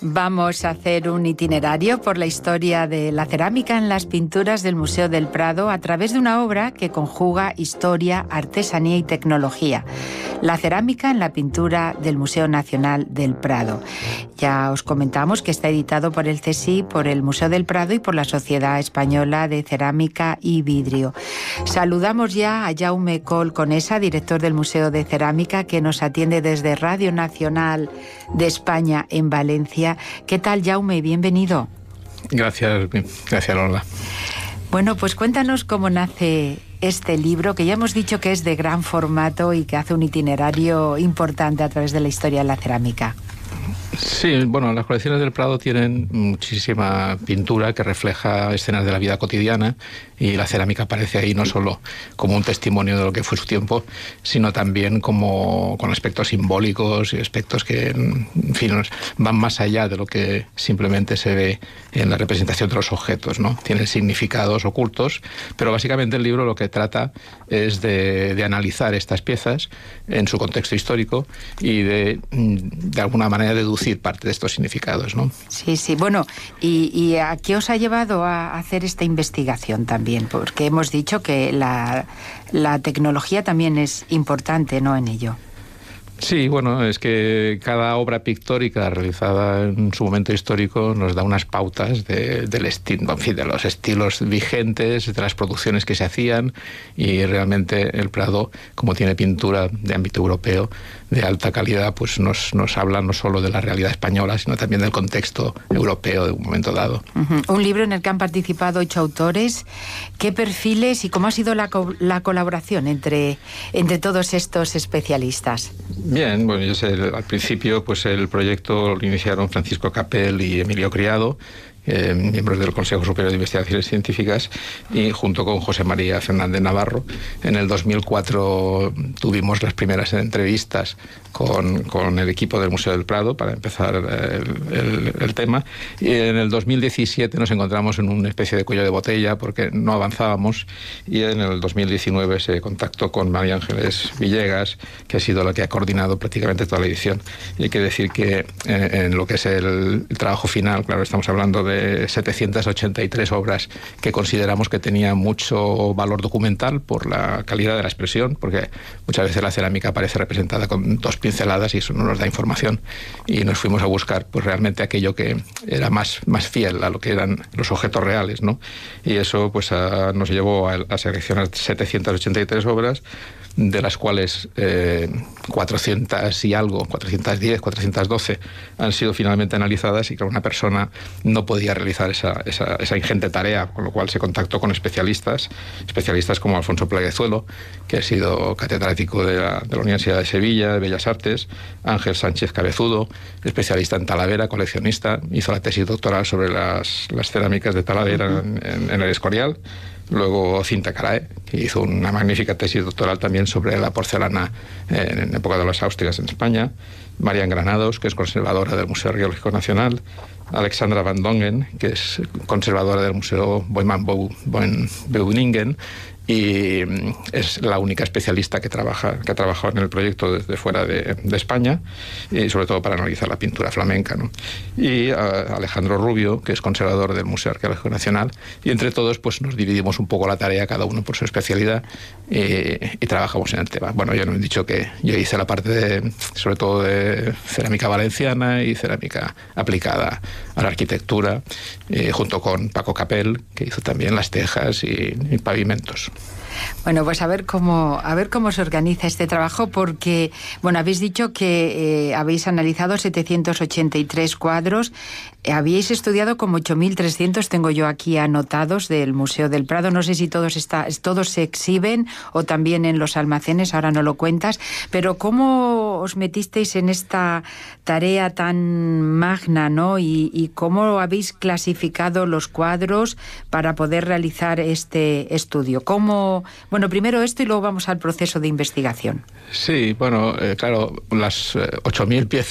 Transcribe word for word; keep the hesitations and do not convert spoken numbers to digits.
Vamos a hacer un itinerario por la historia de la cerámica en las pinturas del Museo del Prado a través de una obra que conjuga historia, artesanía y tecnología. La cerámica en la pintura del Museo Nacional del Prado. Ya os comentamos que está editado por el C S I, por el Museo del Prado y por la Sociedad Española de Cerámica y Vidrio. Saludamos ya a Jaume Coll Conesa, director del Museo de Cerámica, que nos atiende desde Radio Nacional de España en Valencia. ¿Qué tal, Jaume? Bienvenido. Gracias, gracias Lola. Bueno, pues cuéntanos cómo nace este libro, que ya hemos dicho que es de gran formato y que hace un itinerario importante a través de la historia de la cerámica. Sí, bueno, las colecciones del Prado tienen muchísima pintura que refleja escenas de la vida cotidiana, y la cerámica aparece ahí no solo como un testimonio de lo que fue su tiempo, sino también como con aspectos simbólicos y aspectos que, en fin, van más allá de lo que simplemente se ve en la representación de los objetos, ¿no? Tienen significados ocultos, pero básicamente el libro lo que trata es de, de analizar estas piezas en su contexto histórico y de, de alguna manera, deducir parte de estos significados, ¿no? Sí, sí. Bueno, ¿y, y a qué os ha llevado a hacer esta investigación también? Porque hemos dicho que la, la tecnología también es importante, ¿no?, en ello. Sí, bueno, es que cada obra pictórica realizada en su momento histórico nos da unas pautas de, del estilo, en fin, de los estilos vigentes, de las producciones que se hacían, y realmente el Prado, como tiene pintura de ámbito europeo de alta calidad, pues nos, nos habla no solo de la realidad española, sino también del contexto europeo de un momento dado. Uh-huh. Un libro en el que han participado ocho autores. ¿Qué perfiles y cómo ha sido la, co- la colaboración entre, entre todos estos especialistas? Bien, bueno, yo sé, al principio pues el proyecto lo iniciaron Francisco Capel y Emilio Criado, eh, miembros del Consejo Superior de Investigaciones Científicas, y junto con José María Fernández Navarro. En el dos mil cuatro tuvimos las primeras entrevistas con, con el equipo del Museo del Prado para empezar el, el, el tema, y en el dos mil diecisiete nos encontramos en una especie de cuello de botella porque no avanzábamos, y en el dos mil diecinueve se contactó con María Ángeles Villegas, que ha sido la que ha coordinado prácticamente toda la edición. Y hay que decir que eh, en lo que es el, el trabajo final, claro, estamos hablando de setecientas ochenta y tres obras que consideramos que tenían mucho valor documental por la calidad de la expresión, porque muchas veces la cerámica aparece representada con dos pinceladas y eso no nos da información, y nos fuimos a buscar pues realmente aquello que era más, más fiel a lo que eran los objetos reales, ¿no? Y eso pues a, nos llevó a, a seleccionar setecientas ochenta y tres obras, de las cuales eh, cuatrocientas y algo, cuatrocientas diez, cuatrocientas doce han sido finalmente analizadas, y que una persona no podía realizar esa, esa, esa ingente tarea, con lo cual se contactó con especialistas, especialistas como Alfonso Pleguezuelo, que ha sido catedrático de la, de la Universidad de Sevilla, de Bellas Artes, Ángel Sánchez Cabezudo, especialista en Talavera, coleccionista, hizo la tesis doctoral sobre las, las cerámicas de Talavera en, en, en el Escorial. Luego Cinta Carae, que hizo una magnífica tesis doctoral también sobre la porcelana en época de las Austrias en España. Marian Granados, que es conservadora del Museo Arqueológico Nacional. Alexandra Van Dongen, que es conservadora del Museo Boehmen-Beuningen, y es la única especialista que trabaja que ha trabajado en el proyecto desde fuera de, de España, y sobre todo para analizar la pintura flamenca, ¿no? Y uh, Alejandro Rubio, que es conservador del Museo Arqueológico Nacional, y entre todos pues nos dividimos un poco la tarea, cada uno por su especialidad, y, y trabajamos en el tema. Bueno, ya nos he dicho que yo hice la parte de, sobre todo de cerámica valenciana y cerámica aplicada a la arquitectura, eh, junto con Paco Capel, que hizo también las tejas y, y pavimentos. Bueno, pues a ver cómo a ver cómo se organiza este trabajo, porque, bueno, habéis dicho que eh, habéis analizado setecientos ochenta y tres cuadros, eh, habéis estudiado como ocho mil trescientos, tengo yo aquí anotados, del Museo del Prado. No sé si todos está, todos se exhiben o también en los almacenes, ahora no lo cuentas, pero ¿cómo os metisteis en esta tarea tan magna, ¿no? Y, y cómo habéis clasificado los cuadros para poder realizar este estudio. ¿Cómo? Bueno, primero esto y luego vamos al proceso de investigación. Sí, bueno, eh, claro, las eh, ocho mil piezas